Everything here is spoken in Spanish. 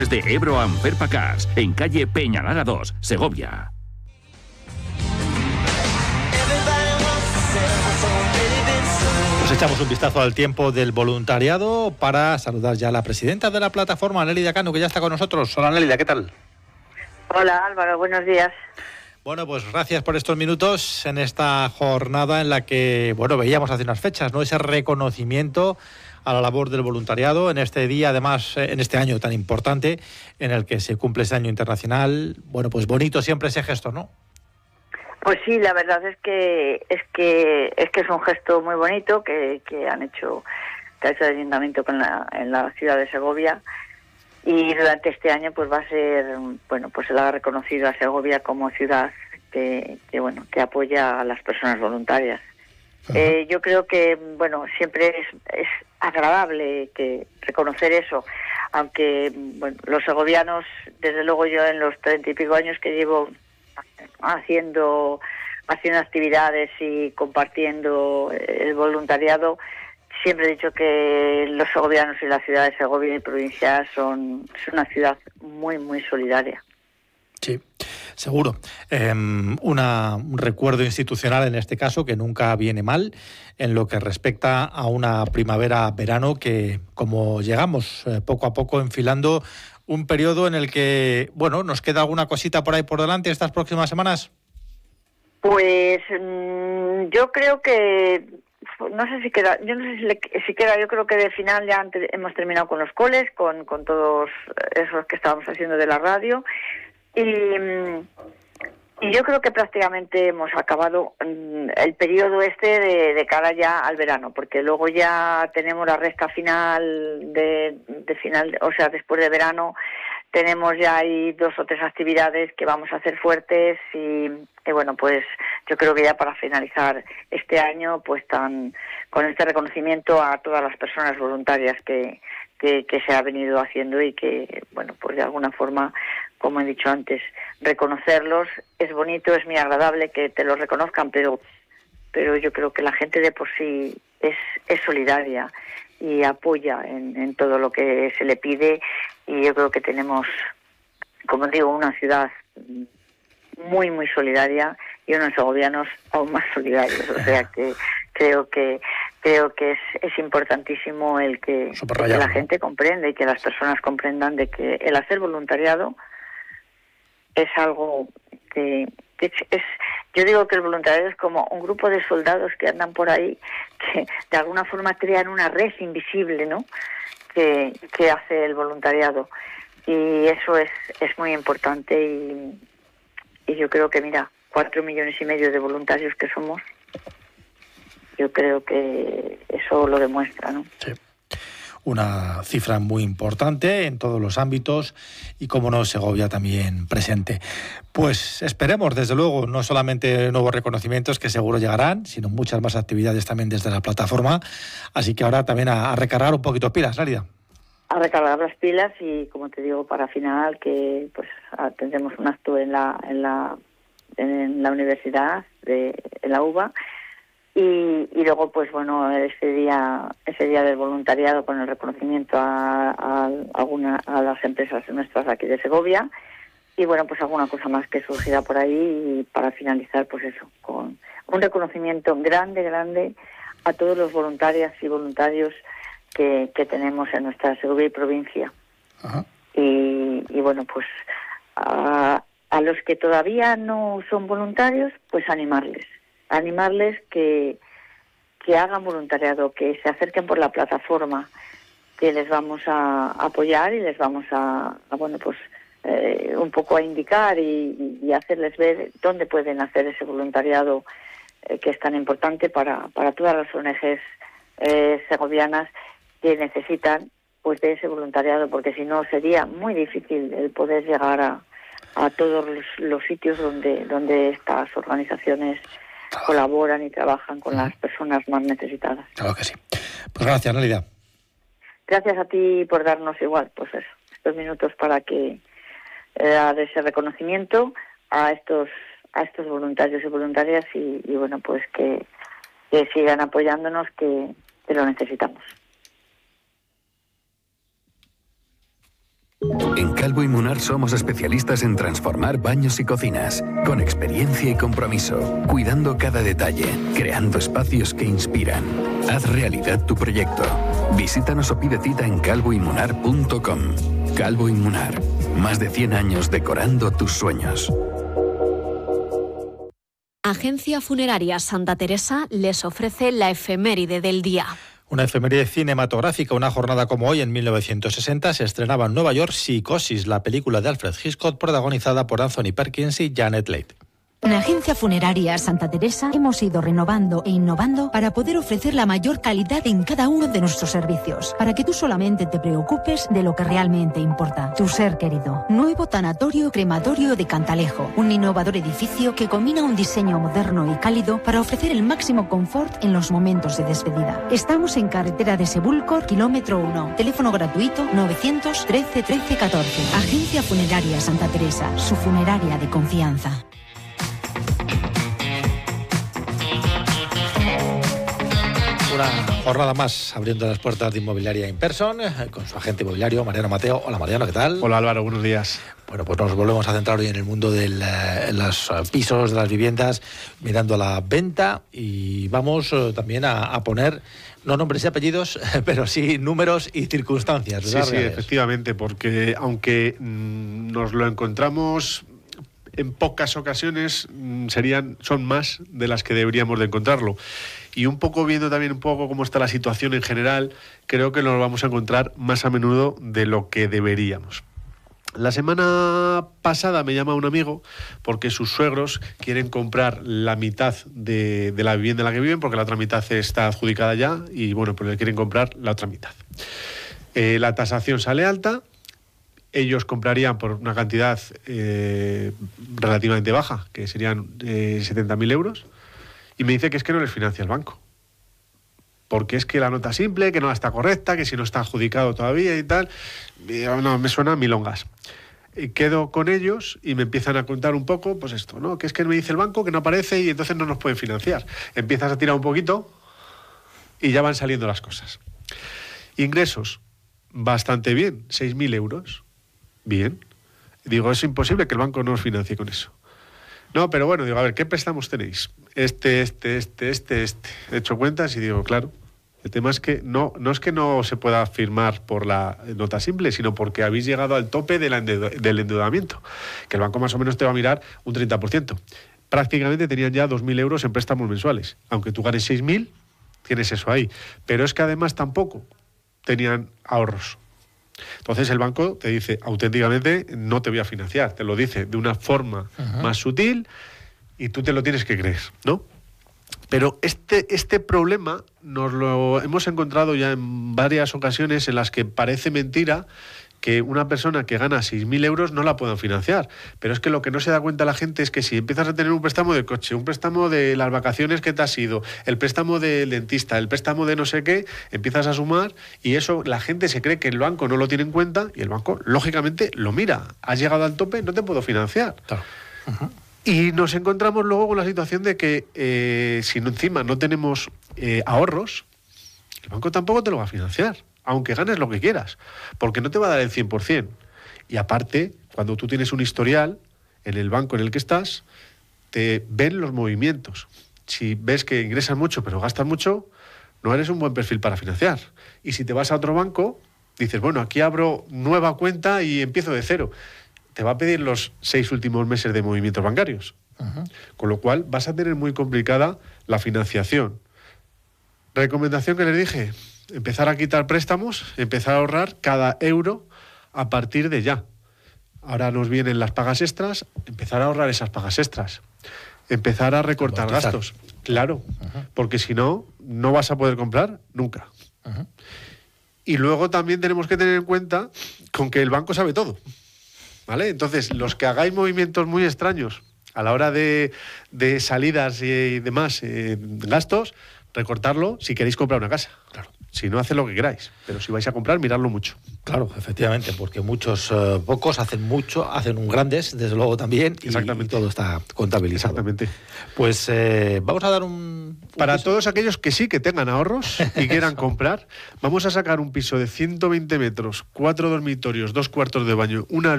De Ebro a Amferpa Cars, en calle Peñalara 2, Segovia. Pues echamos un vistazo al tiempo del voluntariado para saludar ya a la presidenta de la plataforma, Nélida Cano, que ya está con nosotros. Hola Nélida, ¿qué tal? Hola Álvaro, buenos días. Bueno, pues gracias por estos minutos en esta jornada en la que, bueno, veíamos hace unas fechas, ¿no? Ese reconocimiento a la labor del voluntariado en este día, además, en este año tan importante en el que se cumple ese año internacional. Bueno, pues bonito siempre ese gesto, ¿no? Pues sí, la verdad es que es un gesto muy bonito que ha hecho el Ayuntamiento en la ciudad de Segovia, y durante este año pues va a ser, bueno, pues se le ha reconocido a Segovia como ciudad que apoya a las personas voluntarias. Yo creo que, bueno, siempre es agradable que reconocer eso, aunque, bueno, los segovianos, desde luego yo en los 30 y pico años que llevo haciendo actividades y compartiendo el voluntariado, siempre he dicho que los segovianos y la ciudad de Segovia y provincia es una ciudad muy, muy solidaria. Sí, seguro. Un recuerdo institucional en este caso que nunca viene mal en lo que respecta a una primavera-verano que, como llegamos poco a poco enfilando un periodo en el que, bueno, nos queda alguna cosita por ahí por delante estas próximas semanas. Pues yo creo que no sé si queda, yo creo que de final ya hemos terminado con los coles, con todos esos que estábamos haciendo de la radio. Y yo creo que prácticamente hemos acabado el periodo de cara ya al verano, porque luego ya tenemos la recta final de final, o sea, después de verano tenemos ya ahí 2 o 3 actividades que vamos a hacer fuertes y bueno, pues yo creo que ya para finalizar este año, pues con este reconocimiento a todas las personas voluntarias que se ha venido haciendo y que, bueno, pues de alguna forma, como he dicho antes, reconocerlos es bonito, es muy agradable que te lo reconozcan, pero yo creo que la gente de por sí es solidaria y apoya en todo lo que se le pide, y yo creo que tenemos, como digo, una ciudad muy, muy solidaria y unos segovianos aún más solidarios, o sea que creo que es importantísimo el que la gente comprenda y que las personas comprendan de que el hacer voluntariado es algo que es, yo digo que el voluntariado es como un grupo de soldados que andan por ahí, que de alguna forma crean una red invisible, ¿no?, que hace el voluntariado, y eso es muy importante, y yo creo que, mira, 4,5 millones de voluntarios que somos, yo creo que eso lo demuestra, ¿no? Sí. Una cifra muy importante en todos los ámbitos y, como no, Segovia también presente. Pues esperemos, desde luego, no solamente nuevos reconocimientos que seguro llegarán, sino muchas más actividades también desde la plataforma. Así que ahora también a recargar un poquito pilas, Nélida. A recargar las pilas y, como te digo, para final que pues tendremos un acto en la universidad en la UBA. Y luego, pues bueno, ese día del voluntariado con el reconocimiento a las empresas nuestras aquí de Segovia, y bueno, pues alguna cosa más que surgirá por ahí, y para finalizar, pues eso, con un reconocimiento grande a todos los voluntarias y voluntarios que tenemos en nuestra Segovia y provincia. Ajá. Y bueno, pues a los que todavía no son voluntarios, pues animarles que hagan voluntariado, que se acerquen por la plataforma, que les vamos a apoyar y les vamos a bueno, pues un poco a indicar y hacerles ver dónde pueden hacer ese voluntariado que es tan importante para todas las ONGs segovianas que necesitan pues de ese voluntariado, porque si no sería muy difícil el poder llegar a todos los sitios donde estas organizaciones colaboran y trabajan con las personas más necesitadas. Claro que sí. Pues gracias, Nélida. Gracias a ti por darnos igual, pues eso, estos minutos para que dar ese reconocimiento a estos voluntarios y voluntarias, y bueno, pues que sigan apoyándonos, que lo necesitamos. En Calvo y Munar somos especialistas en transformar baños y cocinas, con experiencia y compromiso, cuidando cada detalle, creando espacios que inspiran. Haz realidad tu proyecto. Visítanos o pide cita en calvoymunar.com. Calvo y Munar, más de 100 años decorando tus sueños. Agencia Funeraria Santa Teresa les ofrece la efeméride del día. Una efeméride cinematográfica. Una jornada como hoy, en 1960, se estrenaba en Nueva York Psicosis, la película de Alfred Hitchcock protagonizada por Anthony Perkins y Janet Leigh. En Agencia Funeraria Santa Teresa hemos ido renovando e innovando para poder ofrecer la mayor calidad en cada uno de nuestros servicios, para que tú solamente te preocupes de lo que realmente importa, tu ser querido. Nuevo tanatorio crematorio de Cantalejo, un innovador edificio que combina un diseño moderno y cálido para ofrecer el máximo confort en los momentos de despedida. Estamos en carretera de Sebúlcor, kilómetro 1, teléfono gratuito 913 13 14. Agencia Funeraria Santa Teresa, su funeraria de confianza. Una jornada más abriendo las puertas de Inmobiliaria in person con su agente inmobiliario Mariano Mateo. Hola Mariano, ¿qué tal? Hola Álvaro, buenos días. Bueno, pues nos volvemos a centrar hoy en el mundo de los pisos, de las viviendas, mirando a la venta, y vamos también a poner, no nombres y apellidos, pero sí números y circunstancias. Sí, efectivamente, porque aunque nos lo encontramos en pocas ocasiones, son más de las que deberíamos de encontrarlo. Y un poco viendo también un poco cómo está la situación en general, creo que nos vamos a encontrar más a menudo de lo que deberíamos. La semana pasada me llama un amigo porque sus suegros quieren comprar la mitad de la vivienda en la que viven, porque la otra mitad está adjudicada ya, y bueno, pues le quieren comprar la otra mitad. La tasación sale alta. Ellos comprarían por una cantidad relativamente baja, que serían 70.000 euros, y me dice que es que no les financia el banco. Porque es que la nota simple, que no está correcta, que si no está adjudicado todavía y tal. No, me suena a milongas. Quedo con ellos y me empiezan a contar un poco, pues esto, ¿no? Que es que me dice el banco que no aparece y entonces no nos pueden financiar. Empiezas a tirar un poquito y ya van saliendo las cosas. Ingresos, bastante bien, 6.000 euros. Bien. Digo, es imposible que el banco no os financie con eso. No, pero bueno, digo, a ver, ¿qué préstamos tenéis? Este. He hecho cuentas y digo, claro, el tema es que no es que no se pueda firmar por la nota simple, sino porque habéis llegado al tope del endeudamiento, que el banco más o menos te va a mirar un 30%. Prácticamente tenían ya 2.000 euros en préstamos mensuales. Aunque tú ganes 6.000, tienes eso ahí. Pero es que además tampoco tenían ahorros. Entonces el banco te dice auténticamente, no te voy a financiar, te lo dice de una forma más sutil y tú te lo tienes que creer, ¿no? Pero este problema nos lo hemos encontrado ya en varias ocasiones en las que parece mentira que una persona que gana 6.000 euros no la puedan financiar. Pero es que lo que no se da cuenta la gente es que si empiezas a tener un préstamo de coche, un préstamo de las vacaciones que te has ido, el préstamo del dentista, el préstamo de no sé qué, empiezas a sumar y eso la gente se cree que el banco no lo tiene en cuenta y el banco, lógicamente, lo mira. Has llegado al tope, no te puedo financiar. Claro. Y nos encontramos luego con la situación de que si encima no tenemos ahorros, el banco tampoco te lo va a financiar, aunque ganes lo que quieras, porque no te va a dar el 100%. Y aparte, cuando tú tienes un historial en el banco en el que estás, te ven los movimientos. Si ves que ingresas mucho pero gastas mucho, no eres un buen perfil para financiar. Y si te vas a otro banco, dices, bueno, aquí abro nueva cuenta y empiezo de cero. Te va a pedir los 6 últimos meses de movimientos bancarios. Con lo cual vas a tener muy complicada la financiación. Recomendación que les dije, empezar a quitar préstamos, empezar a ahorrar cada euro a partir de ya. Ahora nos vienen las pagas extras, empezar a ahorrar esas pagas extras. Empezar a recortar gastos. Claro, porque si no, no vas a poder comprar nunca. Y luego también tenemos que tener en cuenta con que el banco sabe todo, ¿vale? Entonces, los que hagáis movimientos muy extraños a la hora de salidas y demás gastos, recortarlo si queréis comprar una casa. Claro. Si no, haced lo que queráis. Pero si vais a comprar, miradlo mucho. Claro, efectivamente, porque muchos pocos hacen mucho, hacen un grandes, desde luego también, y todo está contabilizado. Exactamente. Pues vamos a dar un Para piso. todos aquellos que sí que tengan ahorros y quieran comprar, vamos a sacar un piso de 120 metros, 4 dormitorios, 2 cuartos de baño, una